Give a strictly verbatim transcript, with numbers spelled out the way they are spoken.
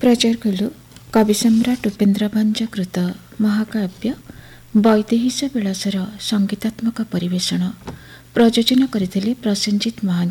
ପ୍ରଚାର କଲୁ କବି ସମ୍ରାଟ ଉପେନ୍ଦ୍ର ଭଞ୍ଜ କୃତ ମହାକାବ୍ୟ ବୈଦେହୀଶ ବିଳାସର ସଙ୍ଗୀତାତ୍ମକ ପରିବେଷଣ। ପ୍ରଯୋଜନା କରିଥିଲେ ପ୍ରସେନଜିତ ମହାନ୍ତି।